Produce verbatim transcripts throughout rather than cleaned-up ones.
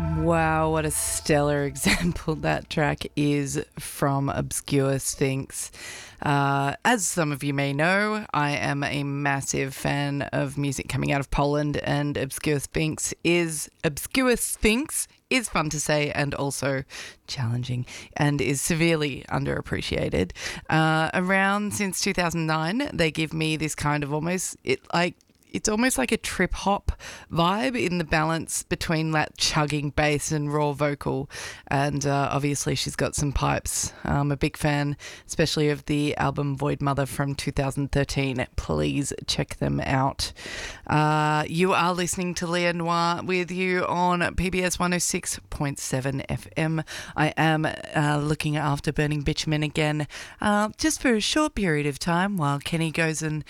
Wow, what a stellar example that track is from Obscure Sphinx. Uh, as some of you may know, I am a massive fan of music coming out of Poland, and Obscure Sphinx is Obscure Sphinx is fun to say and also challenging, and is severely underappreciated. Uh, around since two thousand nine, they give me this kind of almost it like. It's almost like a trip hop vibe in the balance between that chugging bass and raw vocal. And uh, obviously she's got some pipes. I'm a big fan, especially of the album Void Mother from two thousand thirteen. Please check them out. Uh, you are listening to Leah Noir with you on P B S one oh six point seven F M. I am uh, looking after Burning Bitumen again, uh, just for a short period of time while Kenny goes and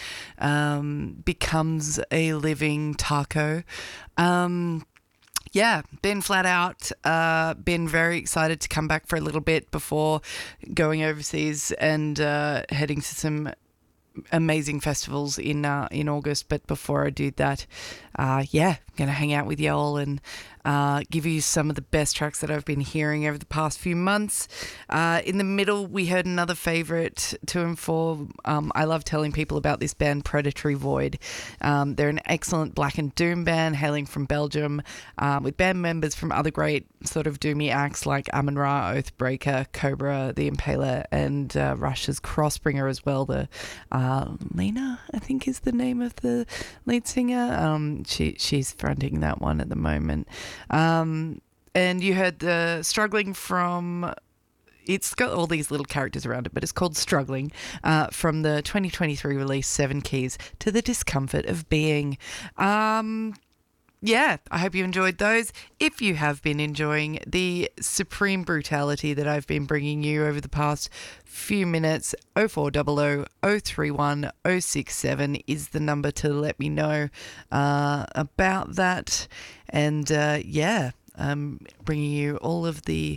um, becomes a living taco. Um, yeah, been flat out, uh, been very excited to come back for a little bit before going overseas and uh, heading to some amazing festivals in uh, in August. But before I do that, uh, yeah, I'm going to hang out with y'all and uh, give you some of the best tracks that I've been hearing over the past few months. Uh, in the middle, we heard another favourite to inform. Um, I love telling people about this band, Predatory Void. Um, they're an excellent black and doom band hailing from Belgium, um, with band members from other great sort of doomy acts like Amon-Ra, Oathbreaker, Cobra, The Impaler, and uh, Rush's Crossbringer as well. The uh, Lena, I think, is the name of the lead singer. Um, she she's fronting that one at the moment. Um, and you heard the Struggling from, it's got all these little characters around it, but it's called Struggling, uh, from the twenty twenty-three release Seven Keys to the Discomfort of Being. Um, yeah, I hope you enjoyed those. If you have been enjoying the supreme brutality that I've been bringing you over the past few minutes, oh four hundred, oh three one, oh six seven is the number to let me know uh, about that. And uh, yeah, I'm bringing you all of the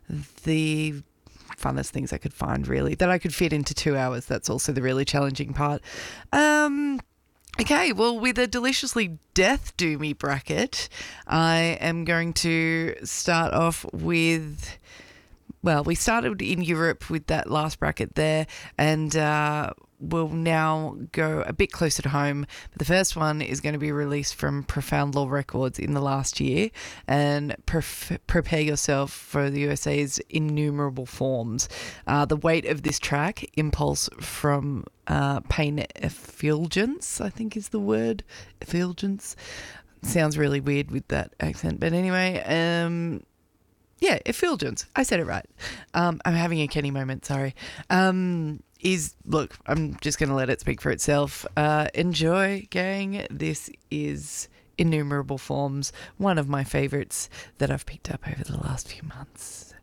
the funnest things I could find, really, that I could fit into two hours. That's also the really challenging part. Um... Okay, well, with a deliciously death doomy bracket, I am going to start off with, well, we started in Europe with that last bracket there, and uh, we'll now go a bit closer to home. But the first one is going to be released from Profound Law Records in the last year, and pref- prepare yourself for the U S A's Innumerable Forms. Uh, the weight of this track, Impulse from uh, Pain Effulgence, I think is the word, Effulgence. Sounds really weird with that accent, but anyway, um... yeah, Effulgence. I said it right. Um, I'm having a Kenny moment, sorry. Um, is, look, I'm just going to let it speak for itself. Uh, enjoy, gang. This is Innumerable Forms, one of my favourites that I've picked up over the last few months.